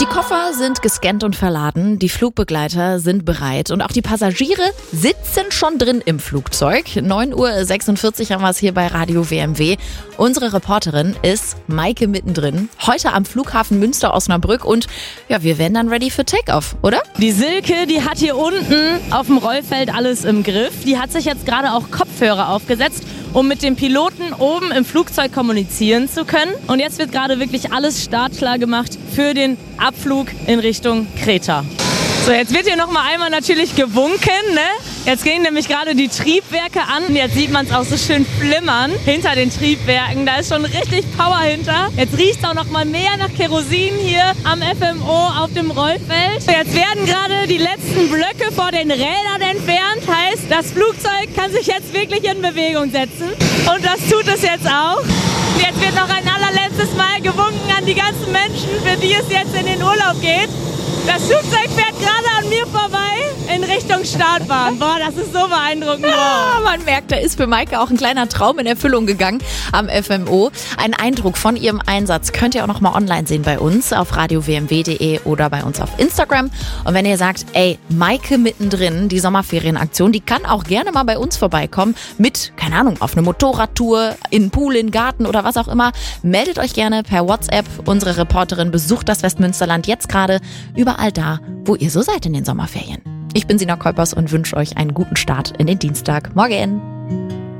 Koffer sind gescannt und verladen, die Flugbegleiter sind bereit und auch die Passagiere sitzen schon drin im Flugzeug. 9:46 Uhr haben wir es hier bei Radio WMW. Unsere Reporterin ist Maike mittendrin, heute am Flughafen Münster-Osnabrück und ja, wir werden dann ready für Takeoff, oder? Die Silke, die hat hier unten auf dem Rollfeld alles im Griff. Die hat sich jetzt gerade auch Kopfhörer aufgesetzt, um mit dem Piloten oben im Flugzeug kommunizieren zu können. Und jetzt wird gerade wirklich alles startklar gemacht für den Abflug in Richtung Kreta. So, jetzt wird hier nochmal einmal natürlich gewunken, ne? Jetzt gehen nämlich gerade die Triebwerke an. Jetzt sieht man es auch so schön flimmern hinter den Triebwerken. Da ist schon richtig Power hinter. Jetzt riecht es auch noch mal mehr nach Kerosin hier am FMO auf dem Rollfeld. Jetzt werden gerade die letzten Blöcke vor den Rädern entfernt. Heißt, das Flugzeug kann sich jetzt wirklich in Bewegung setzen. Und das tut es jetzt auch. Jetzt wird noch ein allerletztes Mal gewunken an die ganzen Menschen, für die es jetzt in den Urlaub geht. Das Flugzeug fährt gerade an mir vorbei in Richtung Startbahn. Boah, das ist so beeindruckend. Ja, man merkt, da ist für Maike auch ein kleiner Traum in Erfüllung gegangen am FMO. Ein Eindruck von ihrem Einsatz könnt ihr auch noch mal online sehen bei uns auf radiowmw.de oder bei uns auf Instagram. Und wenn ihr sagt, ey, Maike mittendrin, die Sommerferienaktion, die kann auch gerne mal bei uns vorbeikommen mit, keine Ahnung, auf eine Motorradtour, in einen Pool, in den Garten oder was auch immer. Meldet euch gerne per WhatsApp. Unsere Reporterin besucht das Westmünsterland jetzt gerade überall da, wo ihr so seid in den Sommerferien. Ich bin Sina Kolpers und wünsche euch einen guten Start in den Dienstag. Morgen!